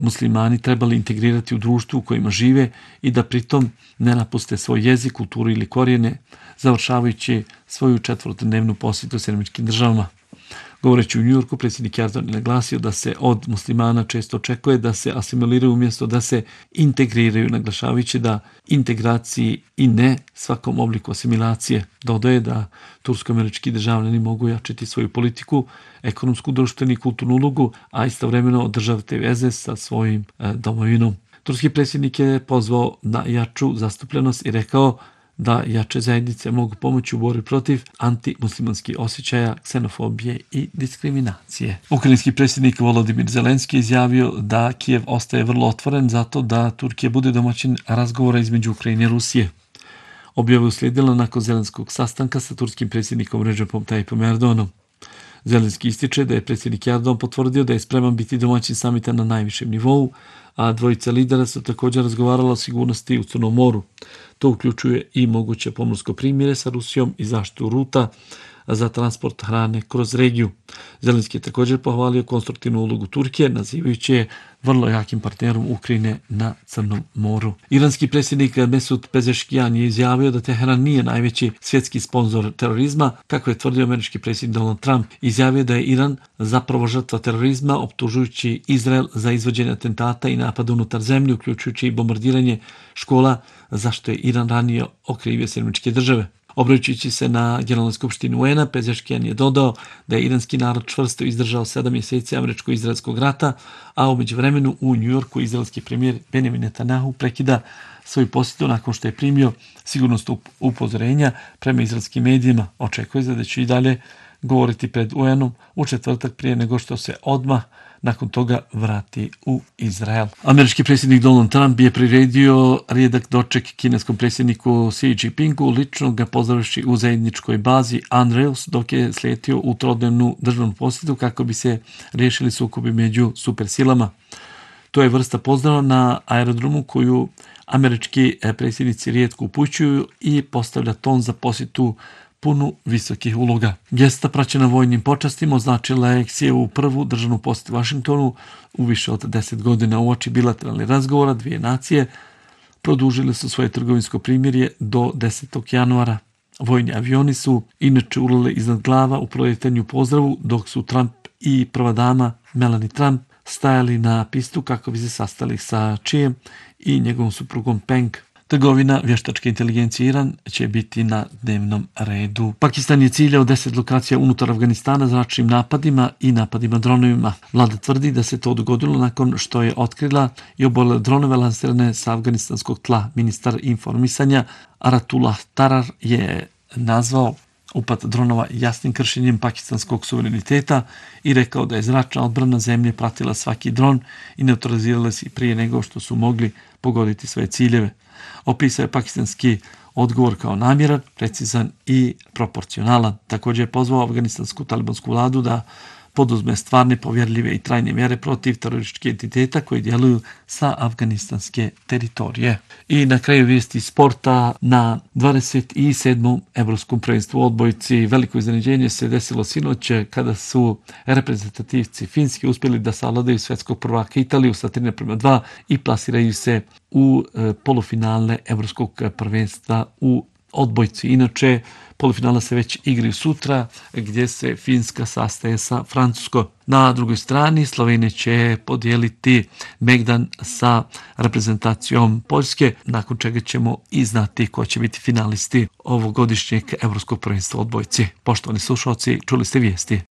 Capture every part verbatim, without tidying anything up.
muslimani trebali integrirati u društvu u kojima žive i da pritom ne napuste svoj jezik, kulturu ili korijene, završavajući svoju četvrtodnevnu posjetu Sjedinjenim Američkim Državama. Govoreći u Njujorku, predsjednik Erdogan je naglasio da se od muslimana često očekuje da se asimiliraju umjesto da se integriraju, naglašavajući da integraciji i ne svakom obliku asimilacije. Dodaje da tursko-američki državljani mogu jačiti svoju politiku, ekonomsku, društvenu i kulturnu ulogu, a istovremeno održavati veze sa svojim e, domovinom. Turski predsjednik je pozvao na jaču zastupljenost i rekao da jače zajednice mogu pomoći u borbi protiv antimuslimanskih osjećaja, ksenofobije i diskriminacije. Ukrajinski predsjednik Volodimir Zelenski izjavio da Kijev ostaje vrlo otvoren zato da Turkija bude domaćin razgovora između Ukrajine i Rusije. Objava je uslijedila nakon Zelenskog sastanka sa turskim predsjednikom Recepom Tayyipom Erdoganom. Zelenski ističe da je predsjednik Erdogan potvrdio da je spreman biti domaćin samita na najvišem nivou, a dvojica lidera su također razgovarala o sigurnosti u Crnom moru. To uključuje i moguće pomorsko primjere sa Rusijom i zaštitu ruta za transport hrane kroz regiju. Zelenski je također pohvalio konstruktivnu ulogu Turkije, nazivajući je vrlo jakim partnerom Ukrajine na Crnom moru. Iranski predsjednik Mesud Pezeshkian je izjavio da Teheran nije najveći svjetski sponzor terorizma, kako je tvrdio američki predsjednik Donald Trump. Izjavio da je Iran zapravo žrtva terorizma, optužujući Izrael za izvođenje atentata i napada unutar zemlje, uključujući i bombardiranje škola, zašto je Iran ranije okrivio Sjedinjene Američke Države. Obraćajući se na Generalnoj skupštini U N a, Pezeshkian je dodao da je iranski narod čvrsto izdržao sedam mjeseci američko-izraelskog rata, a u međuvremenu u Njujorku izraelski premijer Benjamin Netanyahu prekida svoju posjetu nakon što je primio sigurnosno upozorenja prema izraelskim medijima. Očekuje se da će i dalje govoriti pred U N om u četvrtak prije nego što se odmah nakon toga vrati u Izrael. Američki predsjednik Donald Trump je priredio rijedak doček kineskom predsjedniku Xi Jinpingu, lično ga pozdravivši u zajedničkoj bazi Andrews, dok je sletio u trodnevnu državnu posjetu kako bi se riješili sukobi među supersilama. To je vrsta pozdrava na aerodromu koju američki predsjednici rijetko upućuju i postavlja ton za posjetu punu visokih uloga. Gesta praćena vojnim počastima označila je Xijevu prvu državnu posjetu Vašingtonu u više od deset godina. Uoči bilateralnih razgovora dvije nacije produžile su svoje trgovinsko primirje do desetog januara. Vojni avioni su inače ulele iznad glava u proletanju pozdravu, dok su Trump i prva dama Melania Trump stajali na pistu kako bi se sastali sa Xijem i njegovom suprugom Peng. Trgovina vještačke inteligencije Iran će biti na dnevnom redu. Pakistan je ciljao deset lokacija unutar Afganistana zračnim napadima i napadima dronovima. Vlada tvrdi da se to dogodilo nakon što je otkrila i obolile dronove lansirane sa afganistanskog tla. Ministar informisanja Aratullah Tarar je nazvao upad dronova jasnim kršenjem pakistanskog suvereniteta i rekao da je zračna odbrana zemlje pratila svaki dron i neutralizirala se prije nego što su mogli pogoditi svoje ciljeve. Opisao je pakistanski odgovor kao namjeran, precizan i proporcionalan. Također je pozvao afganistansku talibansku vladu da poduzme stvarne, povjerljive i trajne mjere protiv terorističkih entiteta koji djeluju sa afganistanske teritorije. I na kraju vijesti sporta, na dvadeset sedmom Evropskom prvenstvu u odbojci veliko iznenađenje se desilo sinoć kada su reprezentativci Finske uspjeli da savladaju svjetskog prvaka Italiju sa tri naprema dva i plasiraju se u polufinale Evropskog prvenstva u odbojci. Inače, polufinala se već igraju sutra, gdje se Finska sastaje sa Francuskom. Na drugoj strani Slovenija će podijeliti megdan sa reprezentacijom Poljske, nakon čega ćemo i znati ko će biti finalisti ovogodišnjeg Evropskog prvenstva u odbojci. Poštovani slušalci, čuli ste vijesti.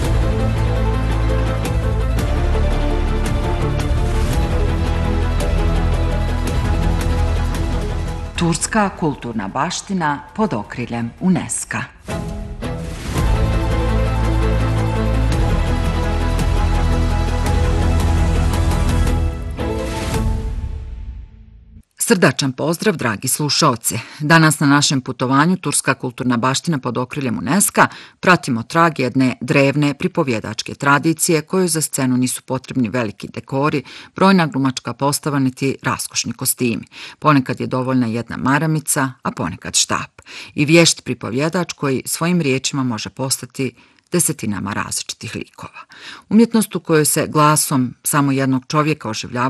Turska kulturna baština pod okriljem UNESCO. Srdačan pozdrav, dragi slušaoci. Danas na našem putovanju Turska kulturna baština pod okriljem UNESCO pratimo trag jedne drevne pripovjedačke tradicije kojoj za scenu nisu potrebni veliki dekori, brojna glumačka postava niti raskošni kostimi. Ponekad je dovoljna jedna maramica, a ponekad štap. I vješt pripovjedač koji svojim riječima može postati desetinama različitih likova. Umjetnost u kojoj se glasom samo jednog čovjeka oživljava